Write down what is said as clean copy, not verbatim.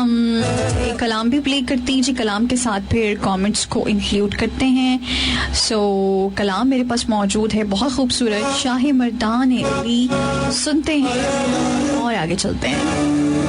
एक कलाम भी प्ले करती जी, कलाम के साथ फिर कमेंट्स को इंक्लूड करते हैं। सो कलाम मेरे पास मौजूद है, बहुत खूबसूरत, शाह मर्दान अली, सुनते हैं और आगे चलते हैं।